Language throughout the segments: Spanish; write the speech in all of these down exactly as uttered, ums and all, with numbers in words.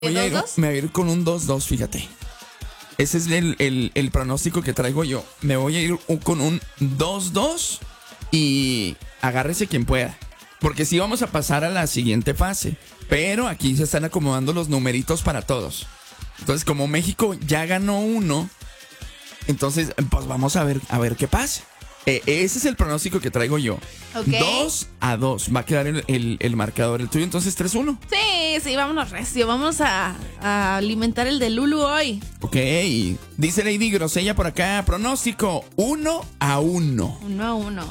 Voy a ir, me voy a ir con un dos dos, fíjate. Ese es el, el, el pronóstico que traigo yo. Me voy a ir con un dos dos y agárrese quien pueda. Porque sí vamos a pasar a la siguiente fase. Pero aquí se están acomodando los numeritos para todos. Entonces, como México ya ganó uno, entonces, pues vamos a ver, a ver qué pasa. Eh, ese es el pronóstico que traigo yo. Okay. dos a dos va a quedar el, el, el marcador. El tuyo, entonces, tres uno. Sí, sí, vámonos recio. Vamos a, a alimentar el de Lulu hoy. Ok. Dice Lady Grosella por acá. Pronóstico, uno a uno. Uno a uno.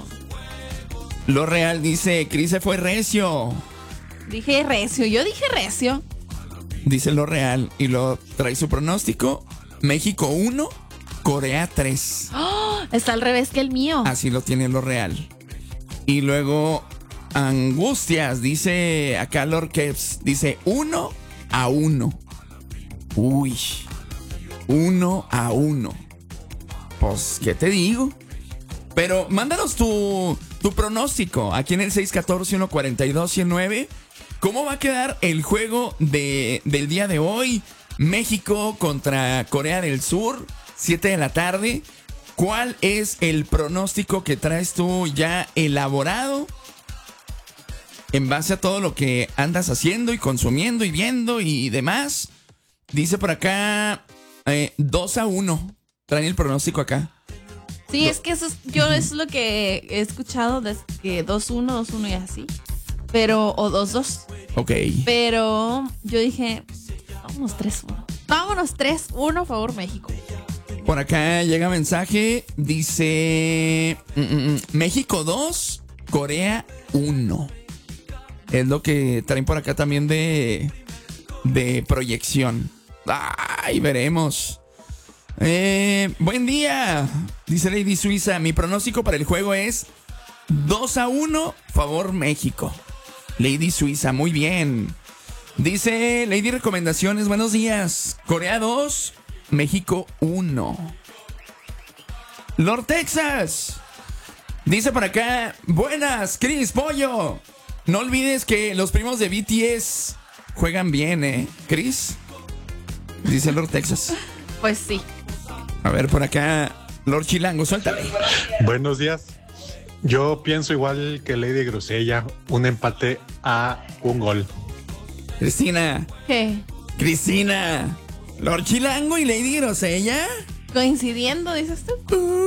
Lo real dice, Cris se fue recio. Dije recio, yo dije recio. Dice lo real y lo trae su pronóstico. México uno, Corea tres. Oh, está al revés que el mío. Así lo tiene lo real. Y luego Angustias, dice acá Lord Kevs, dice uno a uno. Uy, uno a uno. Pues, ¿qué te digo? Pero mándanos tu, tu pronóstico aquí en el seis uno cuatro, uno cuatro dos, uno cero nueve. ¿Cómo va a quedar el juego de, del día de hoy? México contra Corea del Sur, siete de la tarde. ¿Cuál es el pronóstico que traes tú ya elaborado en base a todo lo que andas haciendo y consumiendo y viendo y demás? Dice por acá eh, dos a uno. Traen el pronóstico acá. Sí, es que eso es, yo uh-huh. es lo que he escuchado desde que dos uno, dos uno y así. Pero, o dos dos. Ok. Pero yo dije, vámonos tres uno. Vámonos tres uno, favor México. Por acá llega mensaje, dice mm, mm, México dos, Corea uno. Es lo que traen por acá también de, de proyección. Ay, veremos. Eh, buen día, dice Lady Suiza. Mi pronóstico para el juego es dos a uno, favor México. Lady Suiza, muy bien. Dice Lady Recomendaciones, buenos días. Corea dos, México uno. Lord Texas dice por acá, buenas, Chris Pollo. No olvides que los primos de B T S juegan bien, ¿eh, Chris? Dice Lord Texas. Pues sí. A ver, por acá, Lord Chilango, suéltale. Buenos días. Yo pienso igual que Lady Grosella, un empate a un gol. Cristina. ¿Qué? Cristina. Lord Chilango y Lady Grosella. Coincidiendo, dices tú.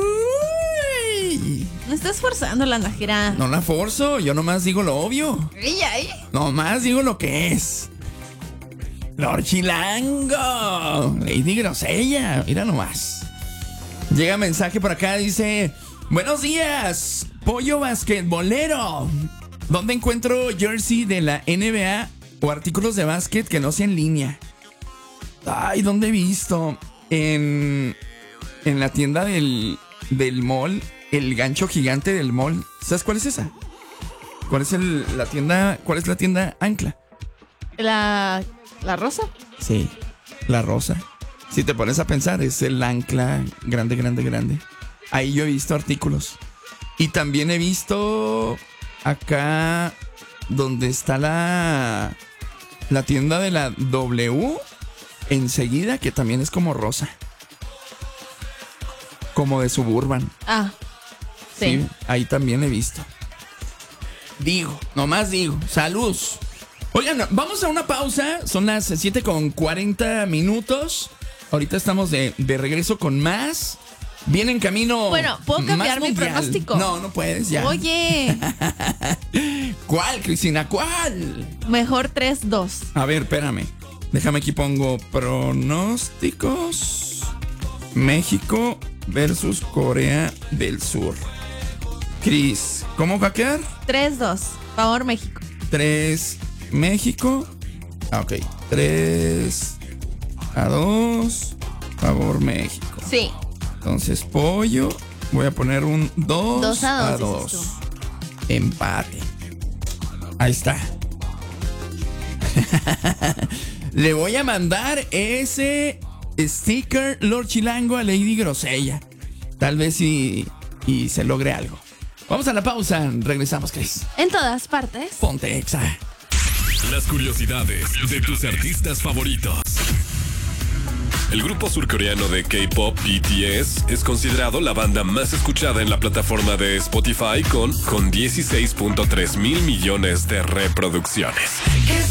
Uy. No estás forzando la Najera. No la forzo, yo nomás digo lo obvio. Ella, ¿eh? Nomás digo lo que es. Lord Chilango. Lady Grosella, mira nomás. Llega mensaje por acá, dice... Buenos días, Pollo Basquetbolero. ¿Dónde encuentro jersey de la N B A o artículos de básquet que no sea en línea? Ay, ¿dónde he visto? En, en la tienda del, del mall, el gancho gigante del mall. ¿Sabes cuál es esa? ¿Cuál es el, la tienda? ¿Cuál es la tienda Ancla? La, la rosa. Sí, la rosa. Si te pones a pensar, es el Ancla grande, grande, grande. Ahí yo he visto artículos. Y también he visto acá donde está la, la tienda de la W enseguida, que también es como rosa. Como de Suburban. Ah, sí. Sí, ahí también he visto. Digo, nomás digo, salud. Oigan, vamos a una pausa. Son las siete con cuarenta minutos. Ahorita estamos de, de regreso con más. Viene en camino. Bueno, ¿puedo cambiar mi mundial. Pronóstico? No, no puedes ya. Oye. ¿Cuál, Cristina? ¿Cuál? Mejor tres dos. A ver, espérame. Déjame aquí pongo pronósticos. México versus Corea del Sur. Cris, ¿cómo va a quedar? tres dos. Favor México. tres México. Ah, ok. tres a dos. Favor México. Sí. Entonces, Pollo, voy a poner un dos a dos. Empate. Ahí está. Le voy a mandar ese sticker Lord Chilango a Lady Grosella. Tal vez y, y se logre algo. Vamos a la pausa. Regresamos, Chris. En todas partes. Ponte Exa. Las curiosidades de tus artistas favoritos. El grupo surcoreano de K-pop B T S es considerado la banda más escuchada en la plataforma de Spotify con, con dieciséis punto tres mil millones de reproducciones.